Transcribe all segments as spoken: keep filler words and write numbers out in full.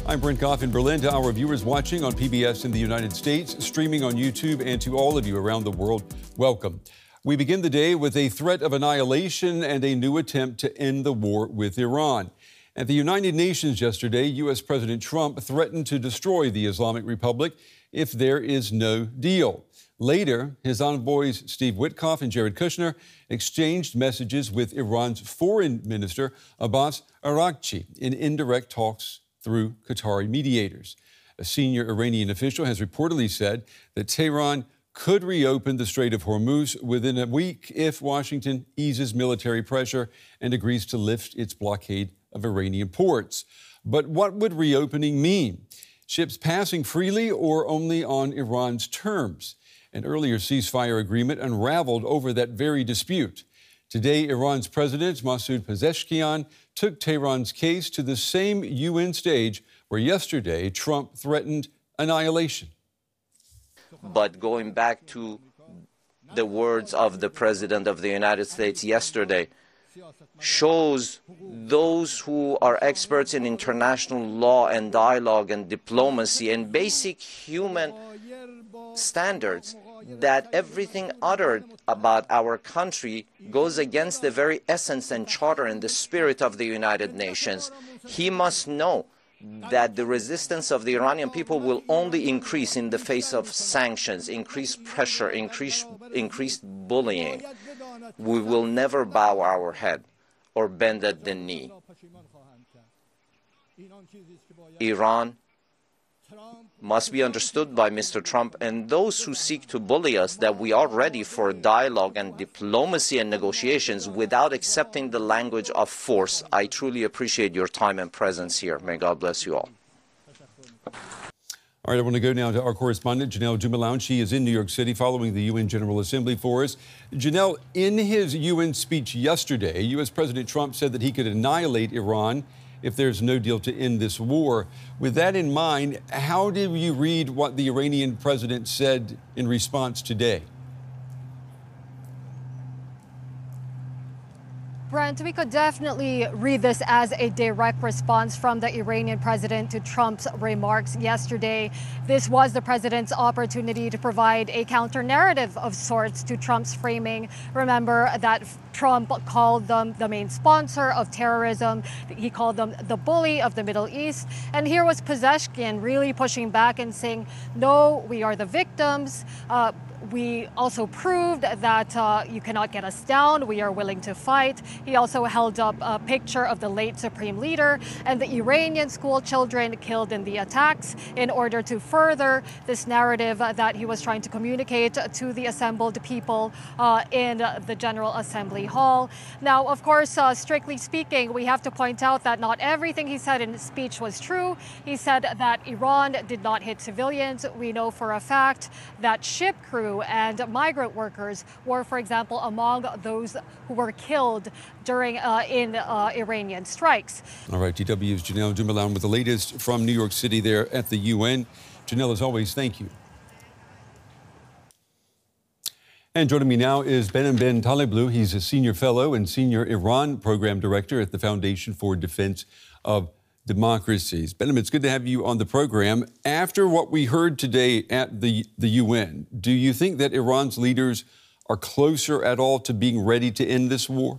I'm Brent Goff in Berlin. To our viewers watching on P B S in the United States, streaming on YouTube, and to all of you around the world, welcome. We begin the day with a threat of annihilation and a new attempt to end the war with Iran. At the United Nations yesterday, U S President Trump threatened to destroy the Islamic Republic if there is no deal. Later, his envoys Steve Witkoff and Jared Kushner exchanged messages with Iran's foreign minister Abbas Araghchi in indirect talks through Qatari mediators. A senior Iranian official has reportedly said that Tehran could reopen the Strait of Hormuz within a week if Washington eases military pressure and agrees to lift its blockade of Iranian ports. But what would reopening mean? Ships passing freely or only on Iran's terms? An earlier ceasefire agreement unraveled over that very dispute. Today, Iran's President Masoud Pezeshkian took Tehran's case to the same U N stage where yesterday Trump threatened annihilation. But going back to the words of the President of the United States yesterday, shows those who are experts in international law and dialogue and diplomacy and basic human standards that everything uttered about our country goes against the very essence and charter and the spirit of the United Nations. He must know that the resistance of the Iranian people will only increase in the face of sanctions, increased pressure, increased, increased bullying. We will never bow our head or bend at the knee. Iran must be understood by Mister Trump and those who seek to bully us that we are ready for dialogue and diplomacy and negotiations without accepting the language of force. I truly appreciate your time and presence here. May God bless you all. All right, I want to go now to our correspondent, Janelle Dumaloun. She is in New York City following the U N General Assembly for us. Janelle, in his U N speech yesterday, U S President Trump said that he could annihilate Iran if there's no deal to end this war. With that in mind, how did you read what the Iranian president said in response today? Brent, we could definitely read this as a direct response from the Iranian president to Trump's remarks yesterday. This was the president's opportunity to provide a counter narrative of sorts to Trump's framing. Remember that Trump called them the main sponsor of terrorism. He called them the bully of the Middle East. And here was Pezeshkian really pushing back and saying, no, we are the victims. Uh, We also proved that uh, you cannot get us down. We are willing to fight. He also held up a picture of the late supreme leader and the Iranian school children killed in the attacks in order to further this narrative that he was trying to communicate to the assembled people uh, in the General Assembly Hall. Now, of course, uh, strictly speaking, we have to point out that not everything he said in his speech was true. He said that Iran did not hit civilians. We know for a fact that ship crew and migrant workers were, for example, among those who were killed during uh, in uh, Iranian strikes. All right, D W's Janelle Dumaloun with the latest from New York City there at the U N. Janelle, as always, thank you. And joining me now is Behnam Ben Taleblu. He's a senior fellow and senior Iran program director at the Foundation for Defense of Democracies. Behnam, it's good to have you on the program. After what we heard today at the, the U N, do you think that Iran's leaders are closer at all to being ready to end this war?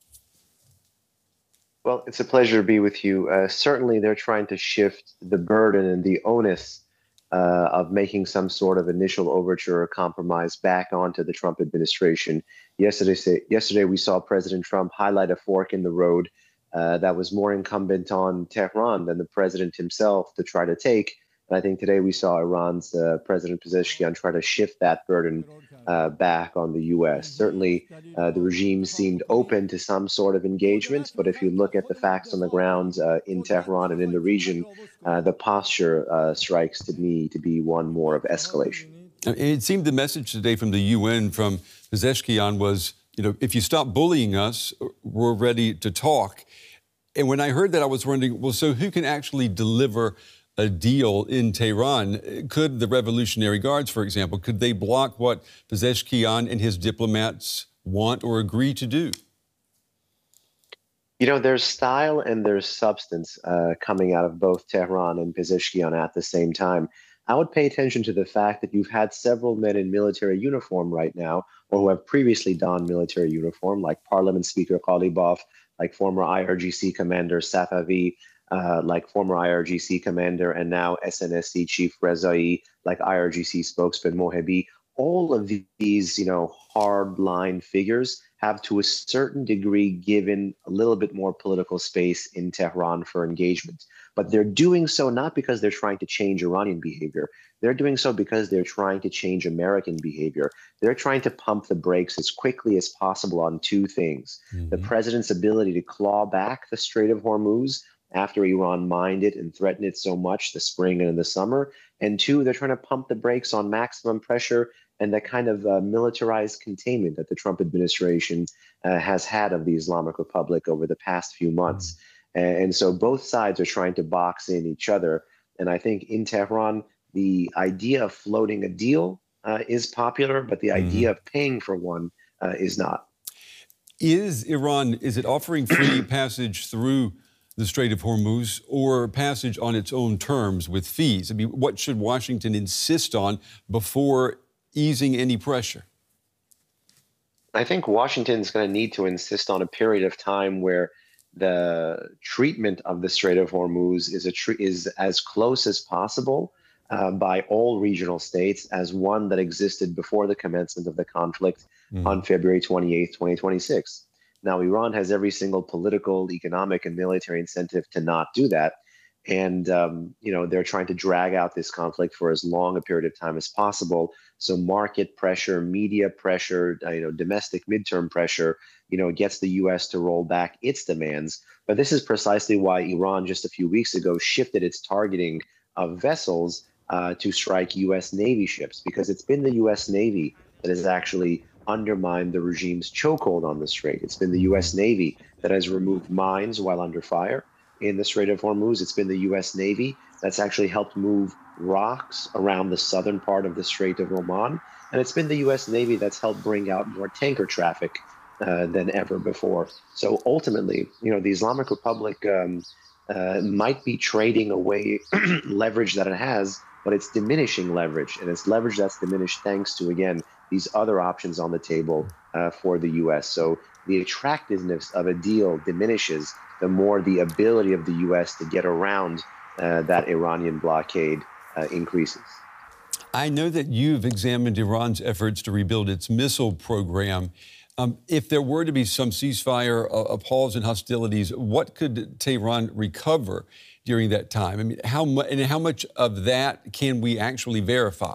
Well, it's a pleasure to be with you. Uh, certainly, they're trying to shift the burden and the onus uh, of making some sort of initial overture or compromise back onto the Trump administration. Yesterday, yesterday we saw President Trump highlight a fork in the road Uh, that was more incumbent on Tehran than the president himself to try to take. And I think today we saw Iran's uh, President Pezeshkian try to shift that burden uh, back on the U S. Certainly, uh, the regime seemed open to some sort of engagement, but if you look at the facts on the ground uh, in Tehran and in the region, uh, the posture uh, strikes to me to be one more of escalation. It seemed the message today from the U N, from Pezeshkian, was, you know, if you stop bullying us, we're ready to talk. And when I heard that, I was wondering, well, so who can actually deliver a deal in Tehran? Could the Revolutionary Guards, for example, could they block what Pezeshkian and his diplomats want or agree to do? You know, there's style and there's substance uh, coming out of both Tehran and Pezeshkian at the same time. I would pay attention to the fact that you've had several men in military uniform right now, or who have previously donned military uniform, like Parliament Speaker Ghalibaf, like former I R G C Commander Safavi, uh, like former I R G C Commander and now S N S C Chief Rezai, like I R G C spokesman Mohebi. All of these, you know, hard-line figures have to a certain degree given a little bit more political space in Tehran for engagement. But they're doing so not because they're trying to change Iranian behavior. They're doing so because they're trying to change American behavior. They're trying to pump the brakes as quickly as possible on two things. Mm-hmm. The president's ability to claw back the Strait of Hormuz after Iran mined it and threatened it so much the spring and in the summer. And two, they're trying to pump the brakes on maximum pressure and the kind of uh, militarized containment that the Trump administration uh, has had of the Islamic Republic over the past few months. And, and so both sides are trying to box in each other. And I think in Tehran, the idea of floating a deal uh, is popular, but the mm-hmm. idea of paying for one uh, is not. Is Iran, is it offering free passage through the Strait of Hormuz or passage on its own terms with fees? I mean, what should Washington insist on before easing any pressure? I think Washington's going to need to insist on a period of time where the treatment of the Strait of Hormuz is a tr- is as close as possible uh, by all regional states as one that existed before the commencement of the conflict mm. on February twenty-eighth, twenty twenty-six. Now, Iran has every single political, economic, and military incentive to not do that. And, um, you know, they're trying to drag out this conflict for as long a period of time as possible. So market pressure, media pressure, uh, you know, domestic midterm pressure, you know, gets the U S to roll back its demands. But this is precisely why Iran just a few weeks ago shifted its targeting of vessels uh, to strike U S Navy ships, because it's been the U S Navy that has actually undermined the regime's chokehold on the Strait. It's been the U S Navy that has removed mines while under fire in the Strait of Hormuz. It's been the U S Navy that's actually helped move rocks around the southern part of the Strait of Oman. And it's been the U S Navy that's helped bring out more tanker traffic uh, than ever before. So ultimately, you know, the Islamic Republic um, uh, might be trading away leverage that it has, but it's diminishing leverage. And it's leverage that's diminished thanks to, again, these other options on the table uh, for the U S. So the attractiveness of a deal diminishes the more the ability of the U S to get around uh, that Iranian blockade uh, increases. I know that you've examined Iran's efforts to rebuild its missile program. Um, if there were to be some ceasefire, a, a pause in hostilities, what could Tehran recover during that time? I mean, how much and how much of that can we actually verify?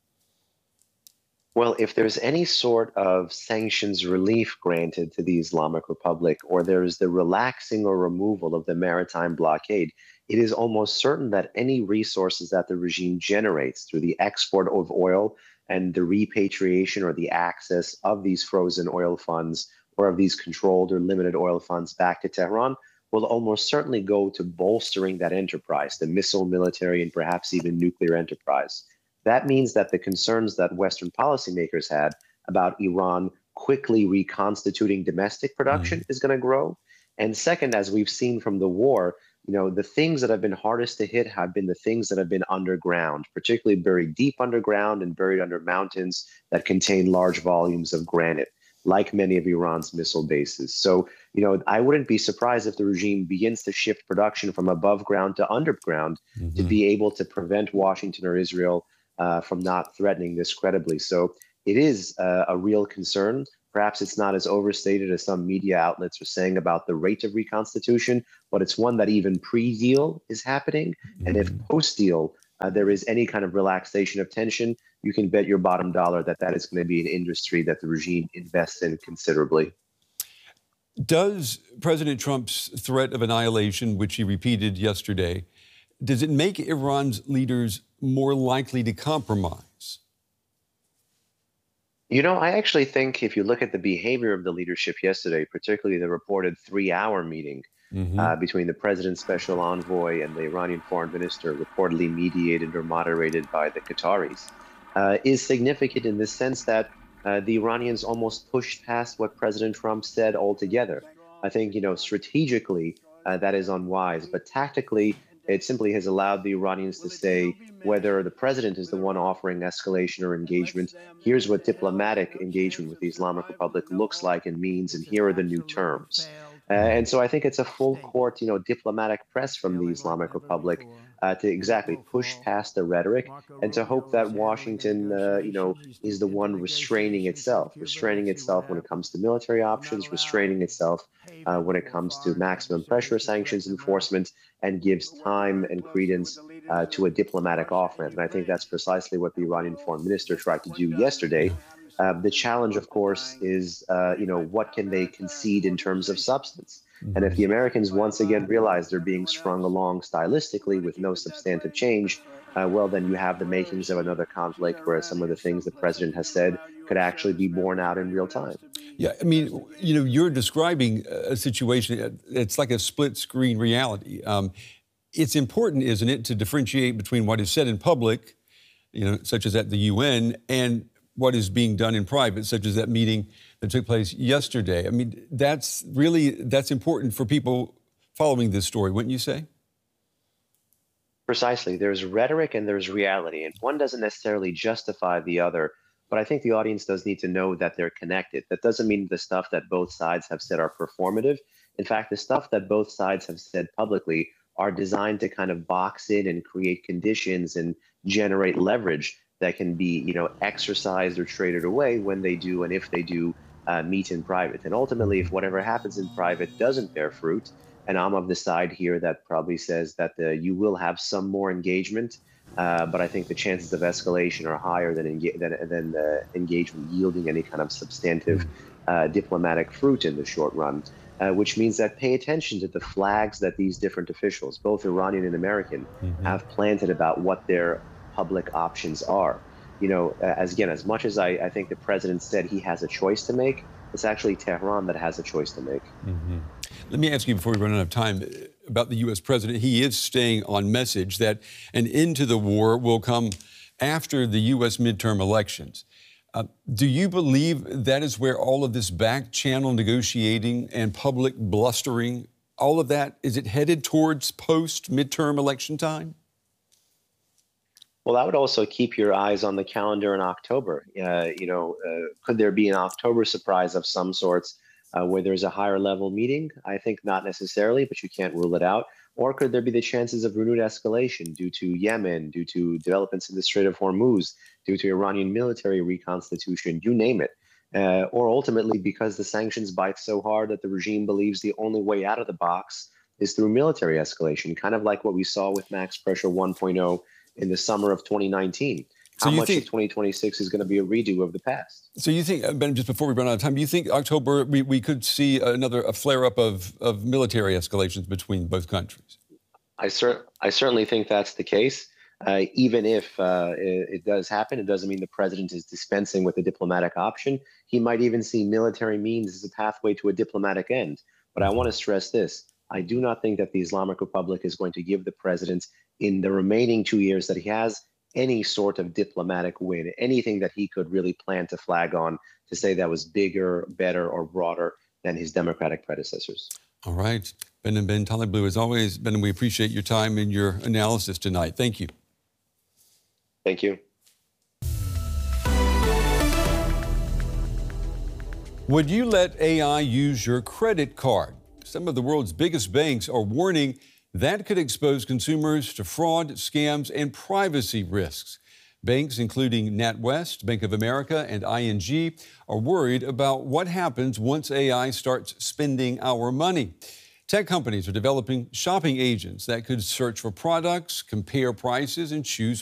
Well, if there's any sort of sanctions relief granted to the Islamic Republic, or there is the relaxing or removal of the maritime blockade, it is almost certain that any resources that the regime generates through the export of oil and the repatriation or the access of these frozen oil funds or of these controlled or limited oil funds back to Tehran will almost certainly go to bolstering that enterprise, the missile, military, and perhaps even nuclear enterprise. That means that the concerns that Western policymakers had about Iran quickly reconstituting domestic production mm-hmm. is going to grow. And second, as we've seen from the war, you know, the things that have been hardest to hit have been the things that have been underground, particularly buried deep underground and buried under mountains that contain large volumes of granite, like many of Iran's missile bases. So, you know, I wouldn't be surprised if the regime begins to shift production from above ground to underground mm-hmm. to be able to prevent Washington or Israel uh, from not threatening this credibly. So it is uh, a real concern. Perhaps it's not as overstated as some media outlets are saying about the rate of reconstitution, but it's one that even pre-deal is happening. Mm-hmm. And if post-deal uh, there is any kind of relaxation of tension, you can bet your bottom dollar that that is going to be an industry that the regime invests in considerably. Does President Trump's threat of annihilation, which he repeated yesterday, does it make Iran's leaders more likely to compromise? You know, I actually think if you look at the behavior of the leadership yesterday, particularly the reported three-hour meeting mm-hmm. uh, between the president's special envoy and the Iranian foreign minister, reportedly mediated or moderated by the Qataris, uh, is significant in the sense that uh, the Iranians almost pushed past what President Trump said altogether. I think, you know, strategically, uh, that is unwise. But tactically, it simply has allowed the Iranians to say whether the president is the one offering escalation or engagement, here's what diplomatic engagement with the Islamic Republic looks like and means, and here are the new terms. Uh, and so I think it's a full court, you know, diplomatic press from the Islamic Republic uh, to exactly push past the rhetoric and to hope that Washington, uh, you know, is the one restraining itself, restraining itself when it comes to military options, restraining itself uh, when it comes to maximum pressure sanctions enforcement, and gives time and credence uh, to a diplomatic off-ramp. And I think that's precisely what the Iranian foreign minister tried to do yesterday. Uh, the challenge, of course, is, uh, you know, what can they concede in terms of substance? And if the Americans once again realize they're being strung along stylistically with no substantive change, uh, well, then you have the makings of another conflict where some of the things the president has said could actually be borne out in real time. Yeah, I mean, you know, you're describing a situation, it's like a split screen reality. Um, it's important, isn't it, to differentiate between what is said in public, you know, such as at the U N, and what is being done in private, such as that meeting that took place yesterday. I mean, that's really, that's important for people following this story, wouldn't you say? Precisely. There's rhetoric and there's reality, and one doesn't necessarily justify the other. But I think the audience does need to know that they're connected. That doesn't mean the stuff that both sides have said are performative. In fact, the stuff that both sides have said publicly are designed to kind of box in and create conditions and generate leverage that can be, you know, exercised or traded away when they do and if they do uh, meet in private. And ultimately, if whatever happens in private doesn't bear fruit, and I'm of the side here that probably says that the, you will have some more engagement, uh, but I think the chances of escalation are higher than, enga- than, than the engagement yielding any kind of substantive uh, diplomatic fruit in the short run, uh, which means that pay attention to the flags that these different officials, both Iranian and American, mm-hmm. have planted about what their public options are. You know, as again, as much as I, I think the president said he has a choice to make, it's actually Tehran that has a choice to make. Mm-hmm. Let me ask you before we run out of time about the U S president. He is staying on message that an end to the war will come after the U S midterm elections. Uh, do you believe that is where all of this back channel negotiating and public blustering, all of that, is it headed towards post midterm election time? Well, I would also keep your eyes on the calendar in October. Uh, you know, uh, could there be an October surprise of some sorts uh, where there's a higher level meeting? I think not necessarily, but you can't rule it out. Or could there be the chances of renewed escalation due to Yemen, due to developments in the Strait of Hormuz, due to Iranian military reconstitution, you name it. Uh, or ultimately because the sanctions bite so hard that the regime believes the only way out of the box is through military escalation, kind of like what we saw with Max Pressure one point oh in the summer of twenty nineteen. How so much think, of twenty twenty-six is going to be a redo of the past? So you think, Ben, just before we run out of time, do you think October we, we could see another a flare-up of, of military escalations between both countries? I, cer- I certainly think that's the case. Uh, even if uh, it, it does happen, it doesn't mean the president is dispensing with a diplomatic option. He might even see military means as a pathway to a diplomatic end. But I want to stress this. I do not think that the Islamic Republic is going to give the president, in the remaining two years that he has, any sort of diplomatic win, anything that he could really plan to flag on to say that was bigger, better, or broader than his Democratic predecessors. All right. Behnam Ben Taleblu, as always, Ben, we appreciate your time and your analysis tonight. Thank you. Thank you. Would you let A I use your credit card? Some of the world's biggest banks are warning that could expose consumers to fraud, scams, and privacy risks. Banks, including NatWest, Bank of America, and I N G, are worried about what happens once A I starts spending our money. Tech companies are developing shopping agents that could search for products, compare prices, and choose